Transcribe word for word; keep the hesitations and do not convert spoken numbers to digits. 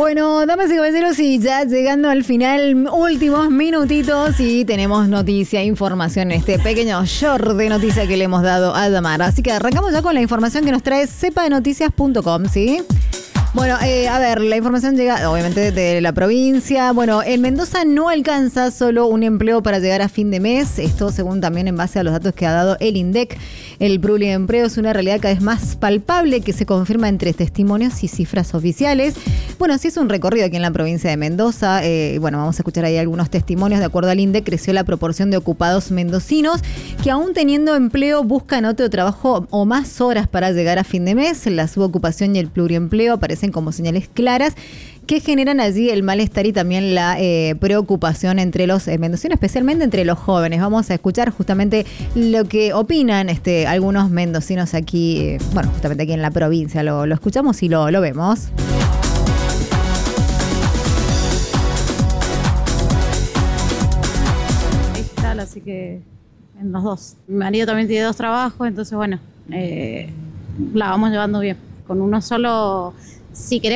Bueno, damas y caballeros, y ya llegando al final, últimos minutitos y tenemos noticia, información en este pequeño short de noticias que le hemos dado a Damar. Así que arrancamos ya con la información que nos trae sepa de noticias punto com, ¿sí? Bueno, eh, a ver, la información llega obviamente de la provincia. Bueno, en Mendoza no alcanza solo un empleo para llegar a fin de mes. Esto según también en base a los datos que ha dado el INDEC. El pluriempleo es una realidad cada vez más palpable que se confirma entre testimonios y cifras oficiales. Bueno, sí es un recorrido aquí en la provincia de Mendoza. Eh, bueno, vamos a escuchar ahí algunos testimonios. De acuerdo al INDEC, creció la proporción de ocupados mendocinos que aún teniendo empleo buscan otro trabajo o más horas para llegar a fin de mes. La subocupación y el pluriempleo aparecen como señales claras que generan allí el malestar y también la eh, preocupación entre los eh, mendocinos, especialmente entre los jóvenes. Vamos a escuchar justamente lo que opinan este, algunos mendocinos aquí, eh, bueno, justamente aquí en la provincia. Lo, lo escuchamos y lo, lo vemos. Así que en los dos. Mi marido también tiene dos trabajos, entonces bueno, eh, la vamos llevando bien. Con uno solo, si queremos